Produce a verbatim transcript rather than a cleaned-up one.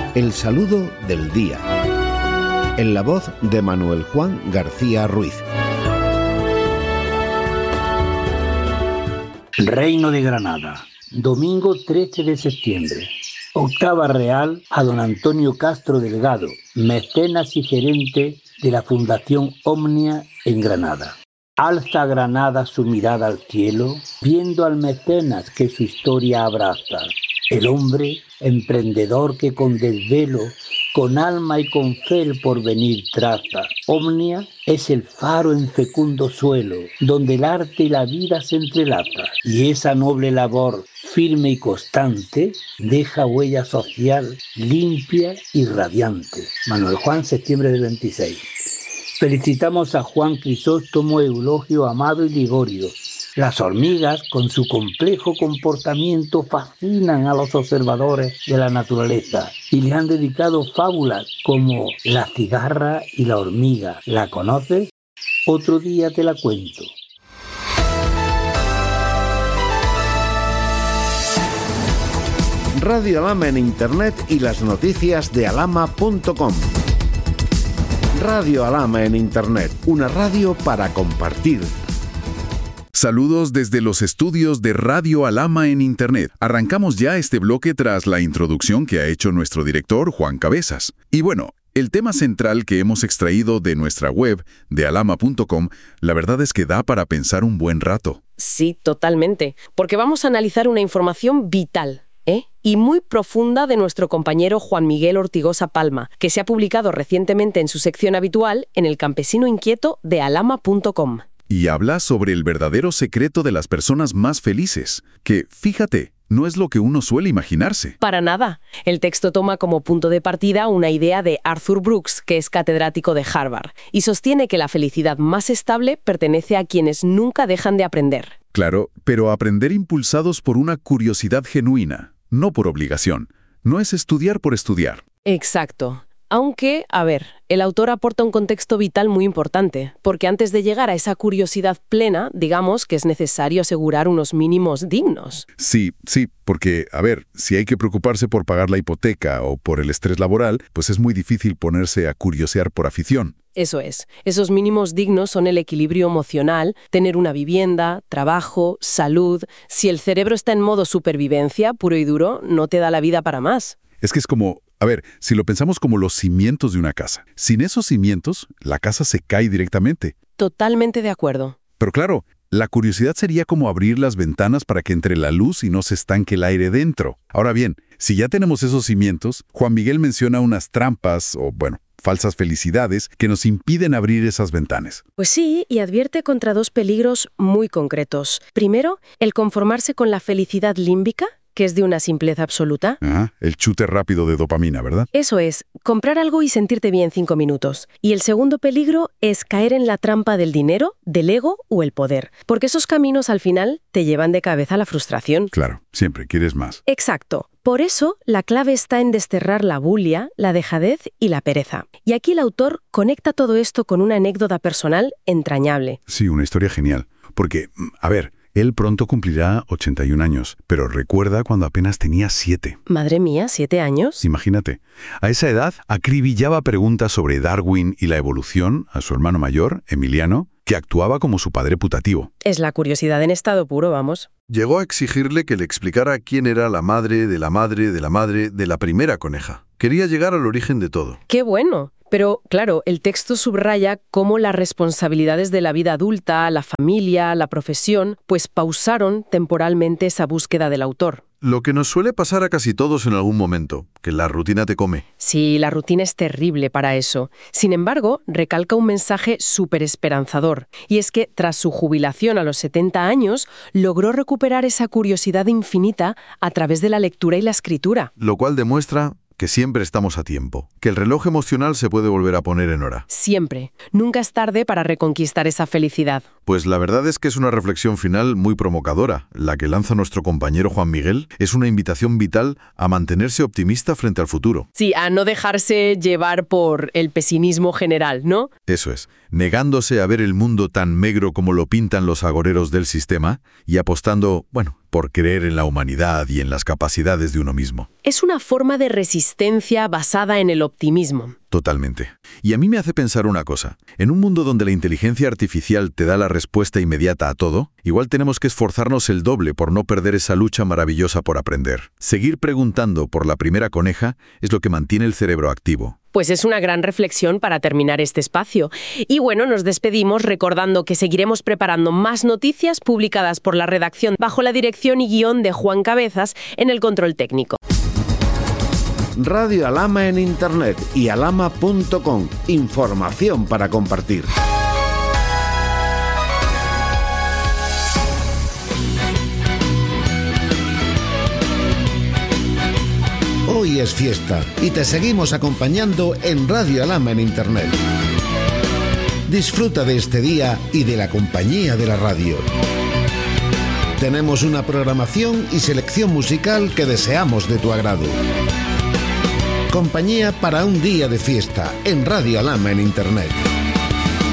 El saludo del día. En la voz de Manuel Juan García Ruiz. Reino de Granada, domingo trece de septiembre. Octava real a don Antonio Castro Delgado, mecenas y gerente de la Fundación Omnia en Granada. Alza Granada su mirada al cielo, viendo al mecenas que su historia abraza. El hombre emprendedor que con desvelo, con alma y con fe el porvenir traza. Omnia es el faro en fecundo suelo, donde el arte y la vida se entrelaza. Y esa noble labor, firme y constante, deja huella social limpia y radiante. Manuel Juan, septiembre del veintiséis. Felicitamos a Juan Crisóstomo, Eulogio, Amado y Ligorio. Las hormigas, con su complejo comportamiento, fascinan a los observadores de la naturaleza y les han dedicado fábulas como La cigarra y la hormiga. ¿La conoces? Otro día te la cuento. Radio Alhama en Internet y las noticias de alhama punto com. Radio Alhama en Internet, una radio para compartir. Saludos desde los estudios de Radio Alhama en Internet. Arrancamos ya este bloque tras la introducción que ha hecho nuestro director Juan Cabezas. Y bueno, el tema central que hemos extraído de nuestra web de alhama punto com, la verdad es que da para pensar un buen rato. Sí, totalmente, porque vamos a analizar una información vital, ¿eh? y muy profunda de nuestro compañero Juan Miguel Ortigosa Palma, que se ha publicado recientemente en su sección habitual en El Campesino Inquieto de alhama punto com. Y habla sobre el verdadero secreto de las personas más felices, que, fíjate, no es lo que uno suele imaginarse. Para nada. El texto toma como punto de partida una idea de Arthur Brooks, que es catedrático de Harvard, y sostiene que la felicidad más estable pertenece a quienes nunca dejan de aprender. Claro, pero aprender impulsados por una curiosidad genuina, no por obligación. No es estudiar por estudiar. Exacto. Aunque, a ver, el autor aporta un contexto vital muy importante, porque antes de llegar a esa curiosidad plena, digamos que es necesario asegurar unos mínimos dignos. Sí, sí, porque, a ver, si hay que preocuparse por pagar la hipoteca o por el estrés laboral, pues es muy difícil ponerse a curiosear por afición. Eso es. Esos mínimos dignos son el equilibrio emocional, tener una vivienda, trabajo, salud. Si el cerebro está en modo supervivencia, puro y duro, no te da la vida para más. Es que es como... A ver, si lo pensamos como los cimientos de una casa. Sin esos cimientos, la casa se cae directamente. Totalmente de acuerdo. Pero claro, la curiosidad sería como abrir las ventanas para que entre la luz y no se estanque el aire dentro. Ahora bien, si ya tenemos esos cimientos, Juan Miguel menciona unas trampas, o bueno, falsas felicidades, que nos impiden abrir esas ventanas. Pues sí, y advierte contra dos peligros muy concretos. Primero, el conformarse con la felicidad límbica, que es de una simpleza absoluta. Ajá, el chute rápido de dopamina, ¿verdad? Eso es, comprar algo y sentirte bien cinco minutos. Y el segundo peligro es caer en la trampa del dinero, del ego o el poder. Porque esos caminos al final te llevan de cabeza a la frustración. Claro, siempre quieres más. Exacto. Por eso, la clave está en desterrar la bulia, la dejadez y la pereza. Y aquí el autor conecta todo esto con una anécdota personal entrañable. Sí, una historia genial. Porque, a ver... Él pronto cumplirá ochenta y un años, pero recuerda cuando apenas tenía siete. Madre mía, ¿siete años? Imagínate. A esa edad, acribillaba preguntas sobre Darwin y la evolución a su hermano mayor, Emiliano, que actuaba como su padre putativo. Es la curiosidad en estado puro, vamos. Llegó a exigirle que le explicara quién era la madre de la madre de la madre de la primera coneja. Quería llegar al origen de todo. ¡Qué bueno! Pero, claro, el texto subraya cómo las responsabilidades de la vida adulta, la familia, la profesión, pues pausaron temporalmente esa búsqueda del autor. Lo que nos suele pasar a casi todos en algún momento, que la rutina te come. Sí, la rutina es terrible para eso. Sin embargo, recalca un mensaje súper esperanzador. Y es que, tras su jubilación a los setenta años, logró recuperar esa curiosidad infinita a través de la lectura y la escritura. Lo cual demuestra que siempre estamos a tiempo, que el reloj emocional se puede volver a poner en hora. Siempre. Nunca es tarde para reconquistar esa felicidad. Pues la verdad es que es una reflexión final muy provocadora. La que lanza nuestro compañero Juan Miguel es una invitación vital a mantenerse optimista frente al futuro. Sí, a no dejarse llevar por el pesimismo general, ¿no? Eso es, negándose a ver el mundo tan negro como lo pintan los agoreros del sistema y apostando, bueno, por creer en la humanidad y en las capacidades de uno mismo. Es una forma de resistencia basada en el optimismo. Totalmente. Y a mí me hace pensar una cosa. En un mundo donde la inteligencia artificial te da la respuesta inmediata a todo, igual tenemos que esforzarnos el doble por no perder esa lucha maravillosa por aprender. Seguir preguntando por la primera coneja es lo que mantiene el cerebro activo. Pues es una gran reflexión para terminar este espacio. Y bueno, nos despedimos recordando que seguiremos preparando más noticias publicadas por la redacción bajo la dirección y guión de Juan Cabezas en el control técnico. Radio Alhama en Internet y alhama punto com. Información para compartir. Hoy es fiesta y te seguimos acompañando en Radio Alhama en Internet. Disfruta de este día y de la compañía de la radio. Tenemos una programación y selección musical que deseamos de tu agrado. Compañía para un día de fiesta en Radio Alhama en Internet.